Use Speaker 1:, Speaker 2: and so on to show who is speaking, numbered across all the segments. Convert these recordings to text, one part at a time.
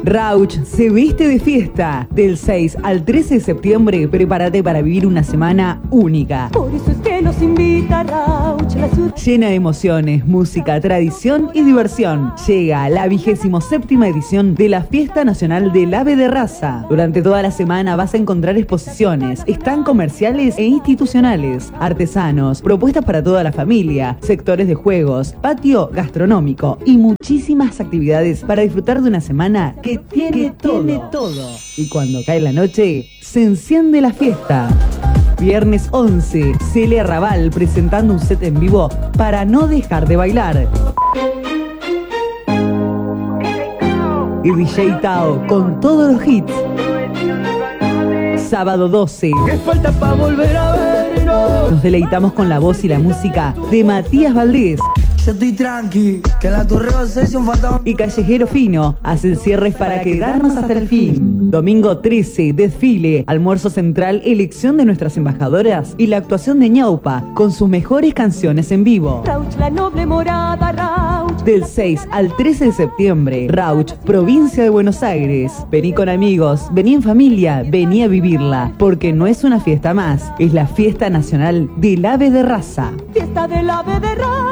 Speaker 1: Rauch se viste de fiesta. Del 6 al 13 de septiembre, prepárate para vivir una semana única.
Speaker 2: Por eso es que los invita Rauch, la ciudad
Speaker 1: llena de emociones, música, tradición y diversión. Llega la 27ª edición de la Fiesta Nacional del Ave de Raza. Durante toda la semana vas a encontrar exposiciones, stand comerciales e institucionales, artesanos, propuestas para toda la familia, sectores de juegos, patio gastronómico y muchísimas actividades para disfrutar de una semana que tiene todo. Y cuando cae la noche, se enciende la fiesta. Viernes 11, Celia Raval presentando un set en vivo para no dejar de bailar. Y DJ Tao con todos los hits. Sábado 12.
Speaker 3: ¿Qué falta para volver a vernos?
Speaker 1: Nos deleitamos con la voz y la música de Matías Valdés.
Speaker 3: Yo estoy tranqui, que en la Torre Session falta...
Speaker 1: Y Callejero Fino hace el cierre para quedarnos hasta el fin. Domingo 13, desfile, almuerzo central, elección de nuestras embajadoras y la actuación de Ñaupa con sus mejores canciones en vivo.
Speaker 2: Rauch, la noble morada Rauch.
Speaker 1: Del 6 al 13 de septiembre, Rauch, provincia de Buenos Aires. Vení con amigos, vení en familia, vení a vivirla, porque no es una fiesta más, es la fiesta nacional del Ave de Raza.
Speaker 2: Fiesta del Ave de Raza.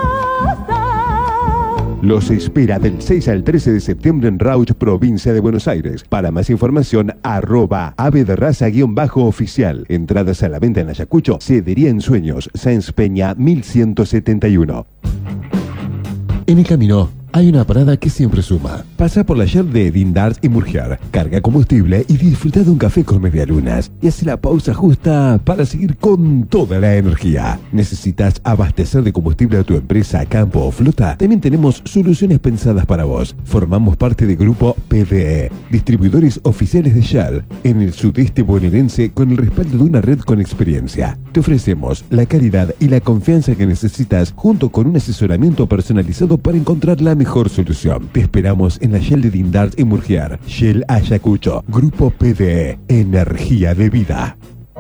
Speaker 4: Los espera del 6 al 13 de septiembre en Rauch, provincia de Buenos Aires. Para más información, @avederraza_oficial. Entradas a la venta en Ayacucho, Cedería en Sueños, Sáenz Peña 1171. En el camino hay una parada que siempre suma. Pasa por la Shell de Dindars y Murgiar, carga combustible y disfruta de un café con medialunas. Y hace la pausa justa para seguir con toda la energía. ¿Necesitas abastecer de combustible a tu empresa, campo o flota? También tenemos soluciones pensadas para vos. Formamos parte del grupo PDE, distribuidores oficiales de Shell, en el sudeste bonaerense con el respaldo de una red con experiencia. Te ofrecemos la calidad y la confianza que necesitas junto con un asesoramiento personalizado para encontrar la mejor solución. Te esperamos en la Shell de Dindars y Murgiar. Shell Ayacucho, Grupo PDE, energía de vida.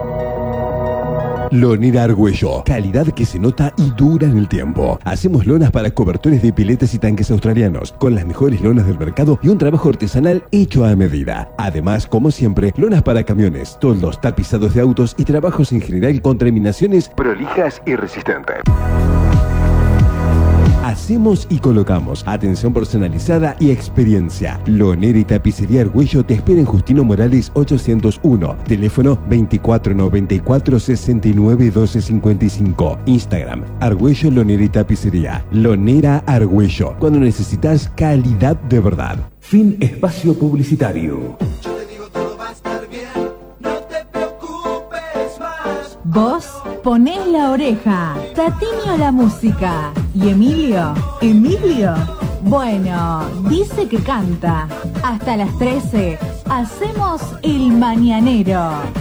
Speaker 4: Lonera Argüello, calidad que se nota y dura en el tiempo. Hacemos lonas para cobertores de piletas y tanques australianos, con las mejores lonas del mercado y un trabajo artesanal hecho a medida. Además, como siempre, lonas para camiones, toldos, tapizados de autos y trabajos en general con terminaciones prolijas y resistentes. Hacemos y colocamos. Atención personalizada y experiencia. Lonera y Tapicería Argüello te espera en Justino Morales 801. Teléfono 2494 69 12 55. Instagram Argüello Lonera y Tapicería. Lonera Argüello. Cuando necesitas calidad de verdad.
Speaker 5: Fin espacio publicitario.
Speaker 6: Vos ponés la oreja, Tatiño la música y Emilio, bueno, dice que canta. Hasta las 13 hacemos el mañanero.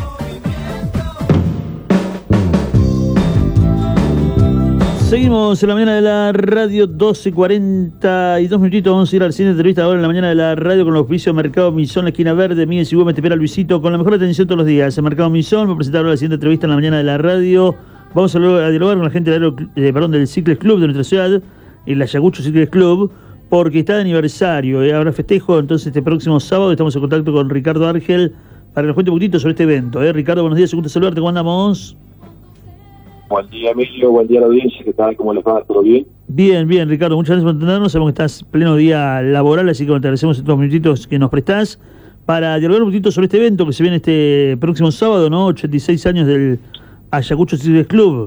Speaker 7: Seguimos en la mañana de la radio, 12:42 minutitos. Vamos a ir al cine de entrevista ahora en la mañana de la radio con los oficios Mercado Misón, la esquina verde. Miguel y me te espera Luisito con la mejor atención todos los días. El Mercado Misón va a presentar ahora la siguiente entrevista en la mañana de la radio. Vamos a dialogar con la gente del Cicles Club de nuestra ciudad, el Ayacucho Cicles Club, porque está de aniversario. Habrá festejo, entonces este próximo sábado estamos en contacto con Ricardo Argel para que nos cuente un poquito sobre este evento. Ricardo, buenos días, un gusto saludarte, ¿cómo andamos?
Speaker 8: Buen día, Emilio, buen día a la audiencia, ¿qué tal? ¿Cómo les va? ¿Todo bien?
Speaker 7: Bien, Ricardo, muchas gracias por atendernos. Sabemos que estás pleno día laboral, así que te agradecemos estos minutitos que nos prestás para dialogar un poquito sobre este evento que se viene este próximo sábado, ¿no? 86 años del Ayacucho Cicles Club.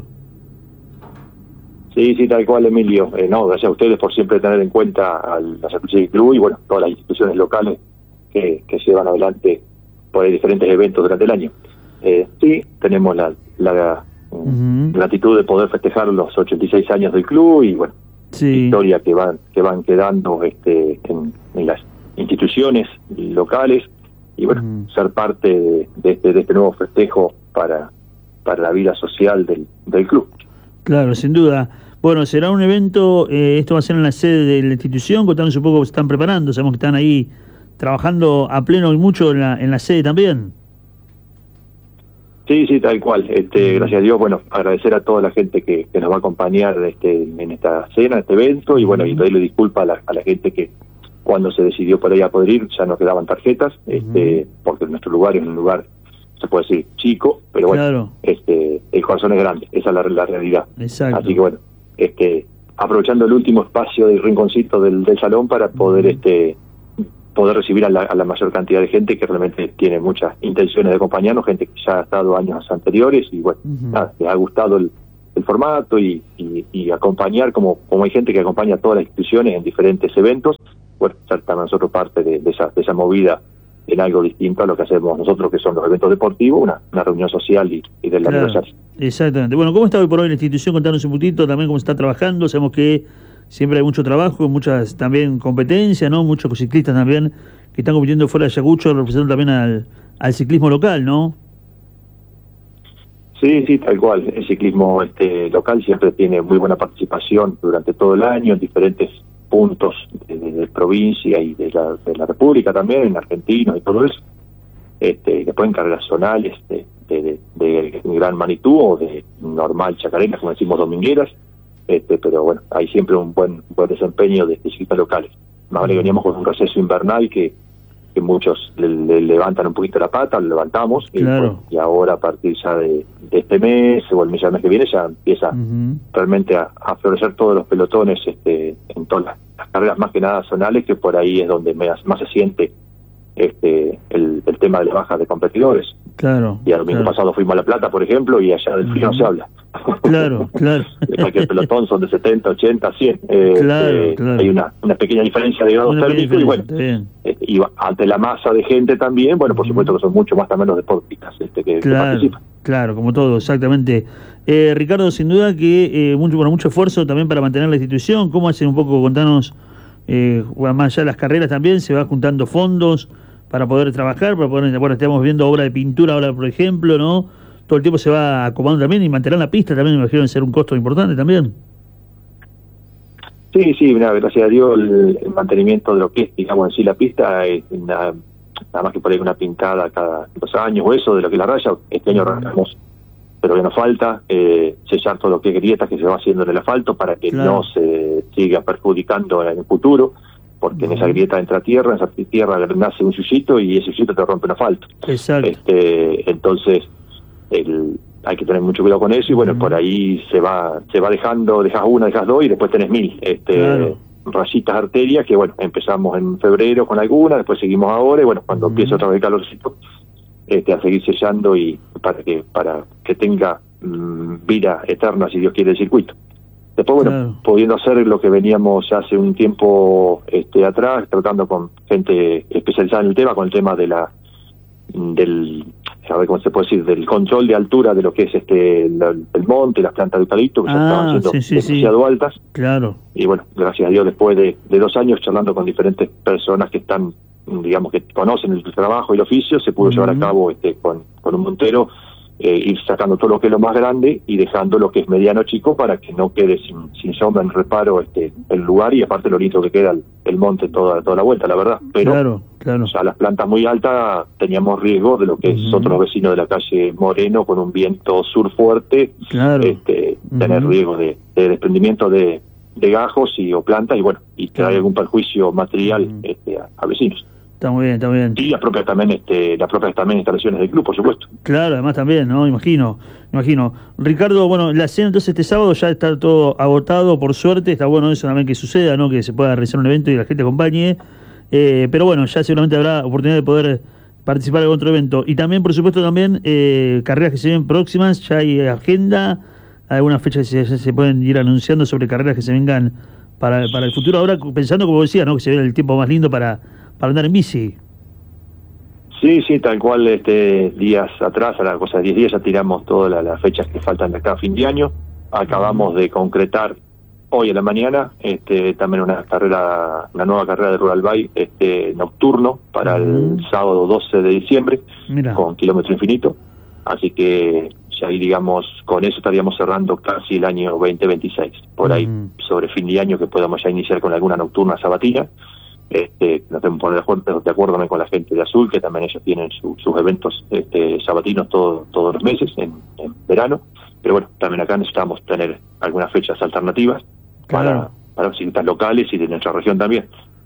Speaker 8: Sí, tal cual, Emilio. Gracias a ustedes por siempre tener en cuenta al Ayacucho Cicles Club y, bueno, todas las instituciones locales que llevan adelante por diferentes eventos durante el año. Sí, tenemos la gratitud de poder festejar los 86 años del club y, bueno, historia que van quedando en las instituciones locales y, bueno, ser parte de este nuevo festejo para la vida social del club.
Speaker 7: Claro, sin duda. Bueno, será un evento, esto va a ser en la sede de la institución. Contanos un poco cómo se están preparando. Sabemos que están ahí trabajando a pleno y mucho en la sede también.
Speaker 8: Sí, tal cual. Gracias a Dios, bueno, agradecer a toda la gente que nos va a acompañar en esta cena, este evento, y bueno, y pedirle disculpas a la gente que cuando se decidió por ahí a poder ir, ya no quedaban tarjetas, porque nuestro lugar es un lugar, se puede decir, chico, pero bueno,
Speaker 7: claro.
Speaker 8: El corazón es grande, esa es la realidad.
Speaker 7: Exacto.
Speaker 8: Así que bueno, aprovechando el último espacio del rinconcito del salón para poder poder recibir a la mayor cantidad de gente que realmente tiene muchas intenciones de acompañarnos, gente que ya ha estado años anteriores y bueno, nada, les ha gustado el formato y acompañar, como hay gente que acompaña a todas las instituciones en diferentes eventos, bueno, ser también nosotros parte de esa movida en algo distinto a lo que hacemos nosotros, que son los eventos deportivos, una reunión social y del aniversario.
Speaker 7: Exactamente. Bueno, ¿cómo está hoy por hoy la institución? Contanos un poquito también cómo está trabajando. Sabemos que siempre hay mucho trabajo, muchas también competencias, ¿no? Muchos ciclistas también que están compitiendo fuera de Ayacucho, representando también al ciclismo local, ¿no?
Speaker 8: Sí, tal cual. El ciclismo local siempre tiene muy buena participación durante todo el año en diferentes puntos de provincia y de la República también, en argentinos y todo eso. Después en carreras zonales de gran magnitud o de normal chacarera, como decimos, domingueras. Pero bueno, hay siempre un buen desempeño de ciclistas locales. Más vale que veníamos con un receso invernal que muchos le levantan un poquito la pata, lo levantamos,
Speaker 7: claro.
Speaker 8: y ahora a partir ya de este mes o el mes que viene ya empieza realmente a florecer todos los pelotones en todas las carreras más que nada zonales, que por ahí es donde más se siente el tema de la baja de competidores.
Speaker 7: Claro.
Speaker 8: Y el domingo pasado fuimos a La Plata, por ejemplo, y allá del frío no se habla.
Speaker 7: Claro.
Speaker 8: Que el pelotón son de 70, 80, 100.
Speaker 7: Claro.
Speaker 8: Hay una pequeña diferencia de grados térmicos y bueno, y ante la masa de gente también, bueno, por supuesto que son mucho más también los deportistas que participan. Claro,
Speaker 7: como todo, exactamente. Ricardo, sin duda que mucho esfuerzo también para mantener la institución. ¿Cómo hacen un poco? Contanos, más allá de las carreras también, se va juntando fondos para poder trabajar, bueno, estamos viendo obra de pintura ahora, por ejemplo, ¿no? Todo el tiempo se va acomodando también y mantener la pista también, me imagino, en ser un costo importante también.
Speaker 8: Sí, gracias a Dios el mantenimiento de lo que es, digamos, en sí la pista es nada más que por ahí una pintada cada 2 años o eso, de lo que es la raya. Este año arrancamos, pero que nos falta sellar todo lo que es grietas que se va haciendo en el asfalto para que no se siga perjudicando en el futuro, porque en esa grieta entra tierra, en esa tierra nace un yuyito y ese yuyito te rompe un asfalto.
Speaker 7: Exacto.
Speaker 8: Entonces hay que tener mucho cuidado con eso y bueno, por ahí se va dejando, dejas una, dejas dos y después tenés 1000 rayitas arterias que bueno, empezamos en febrero con algunas, después seguimos ahora y bueno, cuando empiece otra vez el calorcito, a seguir sellando y para que tenga vida eterna, si Dios quiere, el circuito. Después, bueno, pudiendo hacer lo que veníamos ya hace un tiempo atrás, tratando con gente especializada en el tema, con el tema del a ver cómo se puede decir, del control de altura de lo que es el monte, las plantas de eucalipto, que ya estaban siendo demasiado altas.
Speaker 7: Claro.
Speaker 8: Y bueno, gracias a Dios, después de 2 años charlando con diferentes personas que están, digamos, que conocen el trabajo y el oficio, se pudo llevar a cabo con un montero, ir sacando todo lo que es lo más grande y dejando lo que es mediano chico para que no quede sin sombra en reparo el lugar y aparte lo lindo que queda el monte toda la vuelta, la verdad. Pero ya las plantas muy altas teníamos riesgo de lo que es otros vecinos de la calle Moreno con un viento sur fuerte, tener riesgo de desprendimiento de gajos o plantas y bueno, y traer algún perjuicio material a vecinos.
Speaker 7: Está muy bien.
Speaker 8: Y las propias también instalaciones del club, por supuesto.
Speaker 7: Claro, además también, ¿no? Imagino. Ricardo, bueno, la cena entonces este sábado ya está todo agotado, por suerte. Está bueno eso también que suceda, ¿no? Que se pueda realizar un evento y la gente acompañe. Pero bueno, ya seguramente habrá oportunidad de poder participar en otro evento. Y también, por supuesto, carreras que se ven próximas. Ya hay agenda, algunas fechas que se pueden ir anunciando sobre carreras que se vengan para el futuro. Ahora pensando, como decía, ¿no? Que se ve el tiempo más lindo para andar en bici.
Speaker 8: Sí, tal cual, días atrás, a la cosa de 10 días, ya tiramos todas las fechas que faltan de acá a fin de año. Acabamos de concretar hoy a la mañana también una nueva carrera de Rural Bike nocturno para el sábado 12 de diciembre. Mira. Con kilómetro infinito. Así que ya ahí, digamos, con eso estaríamos cerrando casi el año 2026. Por ahí, sobre fin de año, que podamos ya iniciar con alguna nocturna sabatina. Nos tenemos que poner de acuerdo con la gente de Azul, que también ellos tienen sus eventos sabatinos todos los meses en verano, pero bueno, también acá necesitamos tener algunas fechas alternativas para ciclistas locales y de nuestra región también.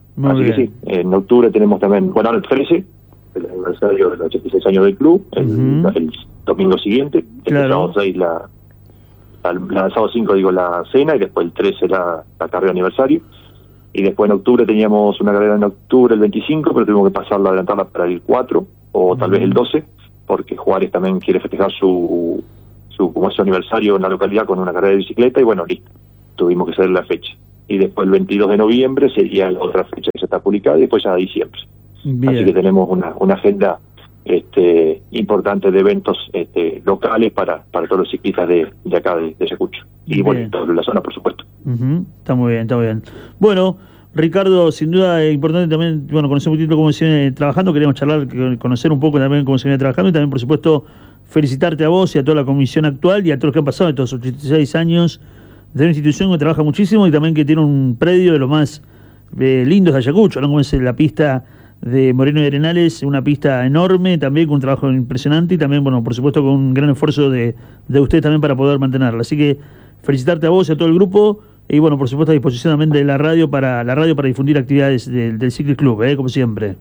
Speaker 8: Así que sí, en octubre tenemos también, bueno, ahora el 13, el aniversario de los 86 años del club, el domingo siguiente, el sábado 6 el sábado 5 la cena, y después el 13 la carrera de aniversario, y después en octubre teníamos una carrera en octubre el 25, pero tuvimos que adelantarla para el 4, o tal vez el 12, porque Juárez también quiere festejar su aniversario en la localidad con una carrera de bicicleta, y bueno, listo, tuvimos que hacer la fecha. Y después el 22 de noviembre sería la otra fecha que ya está publicada, y después ya diciembre. Bien. Así que tenemos una agenda importante de eventos locales para todos los ciclistas de acá, de Ayacucho. Y bueno, toda la zona, por supuesto.
Speaker 7: Está muy bien, está muy bien. Bueno, Ricardo, sin duda es importante también, bueno, conocer un poquito cómo se viene trabajando, queremos charlar, conocer un poco también cómo se viene trabajando, y también, por supuesto, felicitarte a vos y a toda la comisión actual y a todos los que han pasado estos 86 años de una institución que trabaja muchísimo y también que tiene un predio de los más lindos de Ayacucho, ¿no? Como es la pista de Moreno y Arenales, una pista enorme, también con un trabajo impresionante y también, bueno, por supuesto con un gran esfuerzo de usted también para poder mantenerla. Así que felicitarte a vos y a todo el grupo y, bueno, por supuesto a disposición también de la radio para difundir actividades del Cycling Club, como siempre.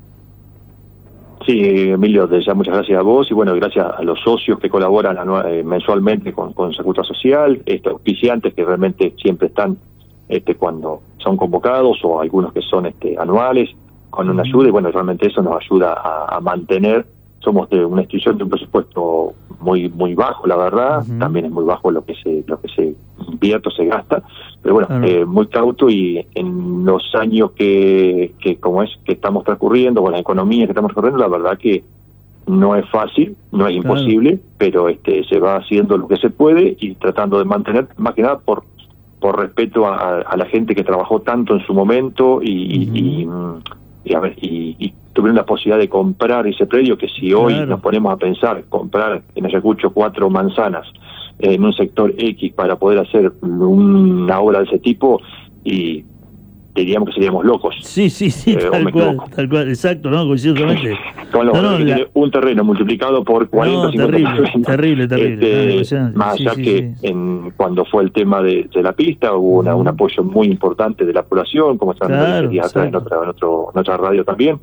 Speaker 8: Sí, Emilio, ya muchas gracias a vos y bueno, gracias a los socios que colaboran mensualmente con Seguridad Social, auspiciantes que realmente siempre están cuando son convocados o algunos que son anuales con una ayuda y bueno, realmente eso nos ayuda a mantener. Somos de una institución de un presupuesto muy muy bajo, la verdad, también es muy bajo lo que se invierte o se gasta, pero bueno, muy cauto y en los años que estamos transcurriendo, con la economía que estamos transcurriendo, la verdad que no es fácil, no es imposible, pero se va haciendo lo que se puede y tratando de mantener, más que nada por respeto a la gente que trabajó tanto en su momento y tuvieron la posibilidad de comprar ese predio que si hoy nos ponemos a pensar, comprar en Ayacucho 4 manzanas en un sector X para poder hacer una obra de ese tipo, y diríamos que seríamos locos.
Speaker 7: Sí, tal cual, exacto, ¿no? Coincidente.
Speaker 8: Tiene un terreno multiplicado por 40 o 50
Speaker 7: terrible.
Speaker 8: Más allá que cuando fue el tema de la pista hubo un apoyo muy importante de la población, como están atrás en otra radio también.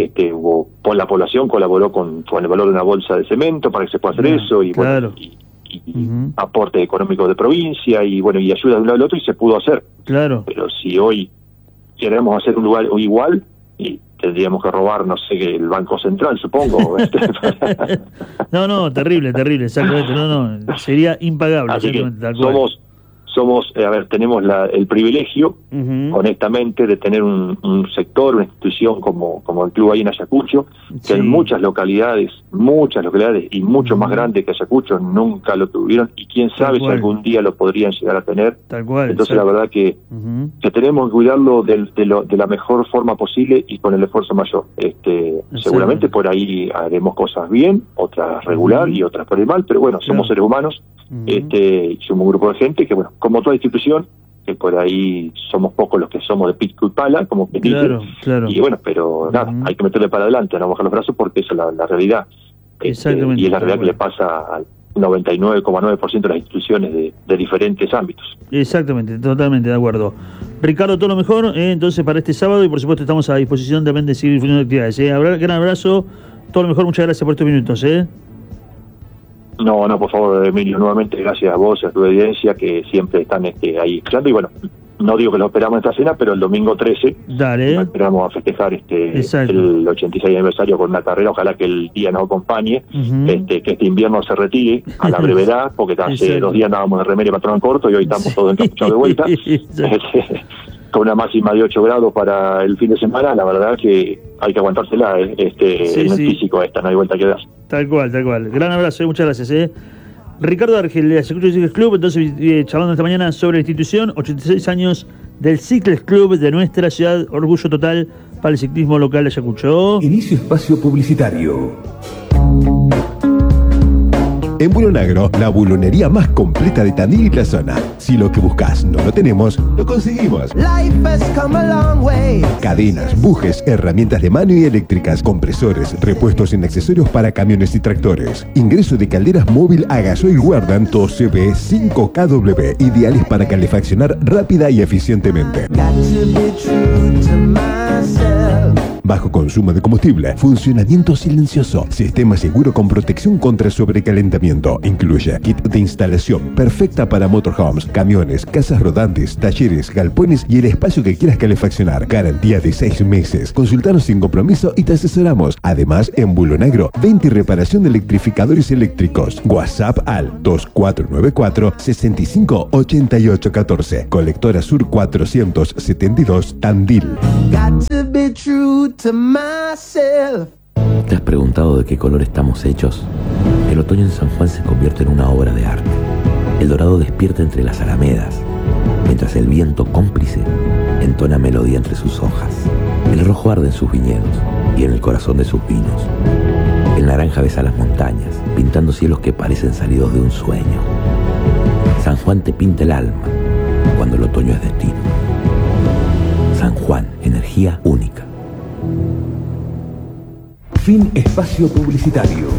Speaker 8: La población colaboró con el valor de una bolsa de cemento para que se pueda hacer eso y bueno, y aporte económico de provincia y bueno, y ayuda de un lado al otro y se pudo hacer. Pero si hoy queremos hacer un lugar igual y tendríamos que robar, no sé, el Banco Central, supongo.
Speaker 7: No, terrible, exactamente, sería impagable.
Speaker 8: Así que somos tenemos el privilegio, honestamente, de tener un sector, una institución como el club ahí en Ayacucho, que en muchas localidades y mucho más grandes que Ayacucho nunca lo tuvieron y quién sabe si algún día lo podrían llegar a tener. Entonces la verdad que tenemos que cuidarlo de la mejor forma posible y con el esfuerzo mayor. Seguramente por ahí haremos cosas bien, otras regular y otras por el mal, pero bueno, somos seres humanos. Somos un grupo de gente que, bueno, como toda institución, que por ahí somos pocos los que somos de pico y pala, como que dice, y bueno, pero nada, hay que meterle para adelante, no bajar los brazos porque esa es la realidad. Y es la realidad que le pasa al 99,9% de las instituciones de diferentes ámbitos.
Speaker 7: Exactamente, totalmente de acuerdo. Ricardo, todo lo mejor entonces para este sábado y por supuesto estamos a disposición también de seguir difundiendo actividades. Gran abrazo, todo lo mejor, muchas gracias por estos minutos.
Speaker 8: No, por favor, Emilio, nuevamente gracias a vos y a tu audiencia que siempre están ahí escuchando y bueno, no digo que lo esperamos esta cena, pero el domingo 13 esperamos a festejar el 86 aniversario con una carrera, ojalá que el día nos acompañe, que este invierno se retire a la brevedad, porque hace 2 días andábamos de remera y pantalón corto y hoy estamos todos encapuchados de vuelta. Con una máxima de 8 grados para el fin de semana, la verdad que hay que aguantársela, en el físico no hay vuelta que dar.
Speaker 7: Tal cual. Gran abrazo, muchas gracias. Ricardo Argel, de Ayacucho Cycling Club, entonces charlando esta mañana sobre la institución, 86 años del Cycling Club de nuestra ciudad, orgullo total para el ciclismo local de Ayacucho.
Speaker 5: Inicio espacio publicitario.
Speaker 4: En Bulonagro, la bulonería más completa de Tandil y la zona. Si lo que buscas no lo tenemos, lo conseguimos. Cadenas, bujes, herramientas de mano y eléctricas, compresores, repuestos en accesorios para camiones y tractores. Ingreso de calderas móvil a gasoil Wardan 2CB 5kW, ideales para calefaccionar rápida y eficientemente. Bajo consumo de combustible, funcionamiento silencioso, sistema seguro con protección contra sobrecalentamiento. Incluye kit de instalación perfecta para motorhomes, camiones, casas rodantes, talleres, galpones y el espacio que quieras calefaccionar. Garantía de 6 meses. Consultanos sin compromiso y te asesoramos. Además, en Bulonagro, venta y reparación de electrificadores eléctricos. WhatsApp al 2494 658814. Colectora Sur 472 Tandil.
Speaker 9: ¿Te has preguntado de qué color estamos hechos? El otoño en San Juan se convierte en una obra de arte. El dorado despierta entre las alamedas, mientras el viento cómplice entona melodía entre sus hojas. El rojo arde en sus viñedos y en el corazón de sus vinos. El naranja besa las montañas, pintando cielos que parecen salidos de un sueño. San Juan te pinta el alma cuando el otoño es destino. San Juan, energía única.
Speaker 5: Fin espacio publicitario.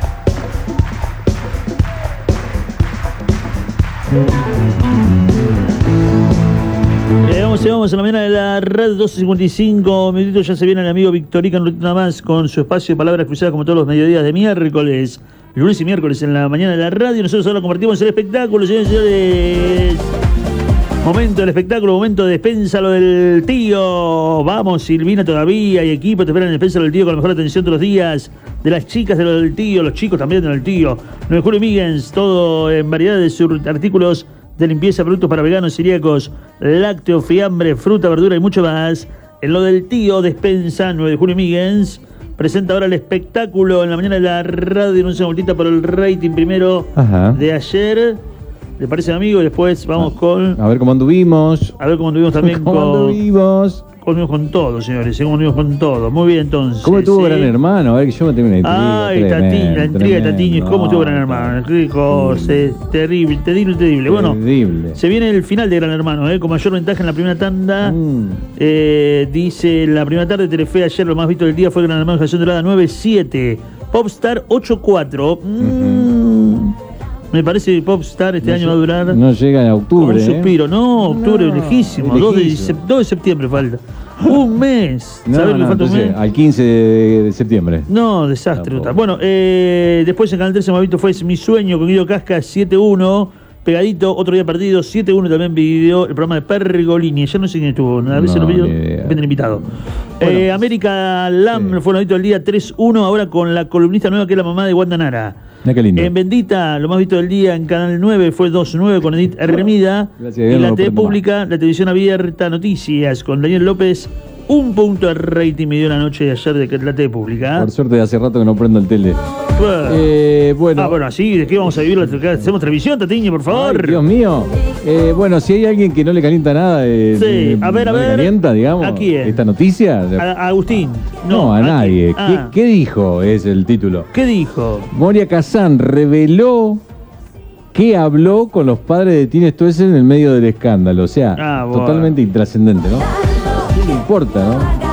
Speaker 7: Vamos a la mañana de la red, 12:55 minutitos. Ya se viene el amigo Victorica en Rutina Más con su espacio de palabras cruzadas como todos los mediodías de miércoles, lunes y miércoles en la mañana de la radio. Nosotros ahora compartimos el espectáculo, señores y señores. Momento del espectáculo, momento de Despénsalo del Tío. Vamos, Silvina, todavía hay equipo, te esperan en Despénsalo del Tío con la mejor atención todos los días. De las chicas de lo del Tío, los chicos también del Tío. 9 Julio Miggins, todo en variedad de artículos de limpieza, productos para veganos, celíacos, lácteos, fiambre, fruta, verdura y mucho más. En lo del Tío, Despensa, 9 de Julio Miggins. Presenta ahora el espectáculo en la mañana de la radio. Una vueltita por el rating primero de ayer. ¿Le parece, amigo? Y después vamos con...
Speaker 10: A ver cómo anduvimos.
Speaker 7: A ver cómo anduvimos también con todo, señores. Cómo anduvimos con todo. Muy bien, entonces.
Speaker 10: ¿Cómo estuvo Gran Hermano? A ver, que yo me tengo una intriga.
Speaker 7: Ay, la intriga de Tatiño. ¿Cómo estuvo Gran Hermano? Qué cosa. Terrible. Bueno, se viene el final de Gran Hermano, con mayor ventaja en la primera tanda. Dice, la primera tarde de Telefe ayer lo más visto del día fue Gran Hermano Generación Dorada 9-7. Popstar 8-4. Me parece que Popstar este año va a durar...
Speaker 10: No llega a octubre.
Speaker 7: Un suspiro. No, octubre lejísimo. 2 de septiembre falta. Un mes. ¿Sabes lo que falta un mes?
Speaker 10: Al 15 de septiembre.
Speaker 7: No, desastre. Tampoco. Bueno, después en Canal 13 más visto fue Mi Sueño con Guido Casca 7-1. Pegadito, otro día perdido, 7-1 también video el programa de Pergolini. Ya no sé quién estuvo, a veces lo pido, depende invitado. Bueno, América Lam fue el del día 3-1, ahora con la columnista nueva que es la mamá de Wanda Nara.
Speaker 10: Qué lindo.
Speaker 7: En Bendita, lo más visto del día en Canal 9 fue 2-9 con Edith Hermida. En la TV Pública, la televisión abierta, Noticias con Daniel López. 1 punto de rating me dio la noche de ayer de la TV Pública.
Speaker 10: Por suerte, hace rato que no prendo el tele.
Speaker 7: Bueno. Bueno, así, ¿de qué vamos a vivir? ¿Hacemos televisión, Tatiño, por favor?
Speaker 10: Ay, Dios mío. Bueno, si hay alguien que no le calienta nada,
Speaker 7: sí, a ver.
Speaker 10: ¿le calienta, digamos,
Speaker 7: ¿a quién?
Speaker 10: esta noticia?
Speaker 7: A Agustín.
Speaker 10: No, a nadie. ¿Qué dijo? Es el título.
Speaker 7: ¿Qué dijo?
Speaker 10: Moria Kazan reveló que habló con los padres de Tine Stoessel en el medio del escándalo. O sea, totalmente intrascendente, ¿no? ¿Qué le importa, no?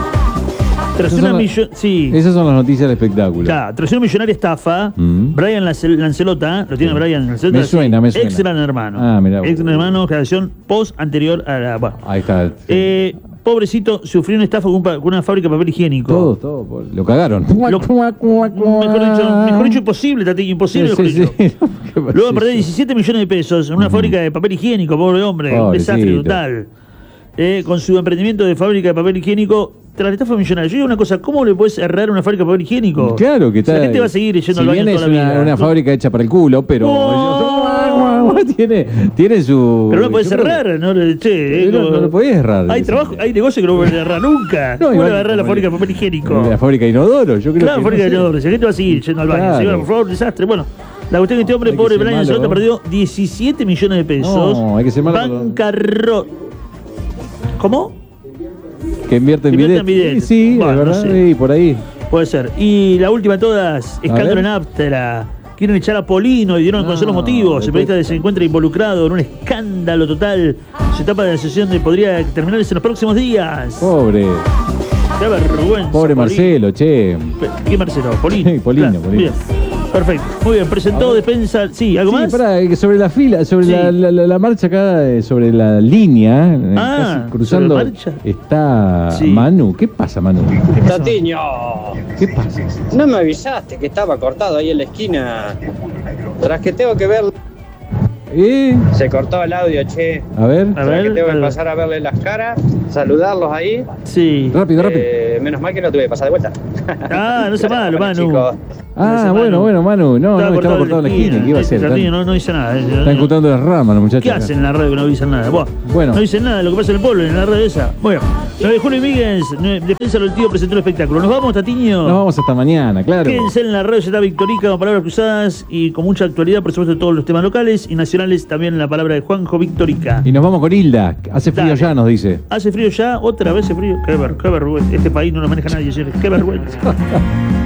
Speaker 10: Esas son las noticias del espectáculo.
Speaker 7: Claro, tras una millonaria estafa, Brian Lancelota, lo tiene Brian Lancelota.
Speaker 10: Me suena.
Speaker 7: Ex Gran Hermano.
Speaker 10: Mirá.
Speaker 7: Ex Gran Hermano, generación post anterior a la... Bueno.
Speaker 10: Ahí está.
Speaker 7: Pobrecito, sufrió una estafa con una fábrica de papel higiénico.
Speaker 10: Todo. Lo cagaron.
Speaker 7: Mejor dicho, imposible, Tatiño, imposible. Luego de perder 17 millones de pesos en una fábrica de papel higiénico, pobre hombre. Un desastre total. Con su emprendimiento de fábrica de papel higiénico, tras la estafa millonaria. Yo digo una cosa, ¿cómo le puedes errar una fábrica de papel higiénico?
Speaker 10: Claro que está.
Speaker 7: La gente va a seguir yendo al baño toda la vida.
Speaker 10: Es una fábrica hecha para el culo, pero tiene su...
Speaker 7: Pero no puedes cerrar, ¿no?
Speaker 10: No lo podés errar.
Speaker 7: Hay trabajo, hay negocio que no puedes errar nunca. ¿Cómo le va a errar la fábrica de papel higiénico?
Speaker 10: La fábrica de inodoro, yo creo.
Speaker 7: Claro, la fábrica de inodoro. Si la gente va a seguir yendo al baño. Señora, por favor, desastre. Bueno, la cuestión es que este hombre, pobre Brian Lancelota, perdió 17 millones de pesos.
Speaker 10: No, hay que ser malo.
Speaker 7: Bancarrota. ¿Cómo?
Speaker 10: Que invierte en bidet. Sí, bueno, la verdad, no sé. Por ahí.
Speaker 7: Puede ser. Y la última de todas, escándalo en Aptera. quieren echar a Polino y dieron a conocer los motivos. El periodista se encuentra involucrado en un escándalo total. Su etapa de asociación podría terminarse en los próximos días.
Speaker 10: Pobre.
Speaker 7: Qué vergüenza.
Speaker 10: Pobre Marcelo, che.
Speaker 7: ¿Qué Marcelo? Polino.
Speaker 10: Sí, Polino,
Speaker 7: Claro,
Speaker 10: Polino.
Speaker 7: bien. Perfecto. Muy bien, presentó defensa. Sí, ¿algo más?
Speaker 10: Sobre la fila, sobre la marcha acá, sobre la línea, casi cruzando,
Speaker 7: ¿sobre la marcha?
Speaker 10: está Manu. ¿Qué pasa, Manu?
Speaker 11: Tatiño,
Speaker 10: ¿Qué pasa?
Speaker 11: no me avisaste que estaba cortado ahí en la esquina. Tras que tengo que ver. Se cortó el audio, che.
Speaker 10: A ver.
Speaker 11: Tras que tengo que pasar a verle las caras, saludarlos ahí.
Speaker 7: Sí.
Speaker 10: Rápido.
Speaker 11: Menos mal que no tuve que pasar de vuelta.
Speaker 7: Ah, no se malo, Manu.
Speaker 11: Chicos.
Speaker 10: Ah, bueno, Manu. No, estaba cortado en la esquina. ¿Qué iba a hacer?
Speaker 7: No dice nada.
Speaker 10: Están encontrando las ramas los muchachos.
Speaker 7: ¿Qué hacen en la radio que no dicen nada?
Speaker 10: Bueno.
Speaker 7: No dicen nada de lo que pasa en el pueblo, en la radio esa. Bueno, lo de Julio Míguez, Defensa del Tío presentó el espectáculo. ¿Nos vamos, Tatiño?
Speaker 10: Nos vamos hasta mañana, claro.
Speaker 7: Quédense en la radio, ya está Victorica con palabras cruzadas y con mucha actualidad, por supuesto, de todos los temas locales y nacionales. También la palabra de Juanjo Victorica.
Speaker 10: Y nos vamos con Hilda. Hace frío ya, nos dice.
Speaker 7: Hace frío ya, otra vez hace frío. Qué vergüenza. Este país no lo maneja nadie, señores. Qué vergüenza.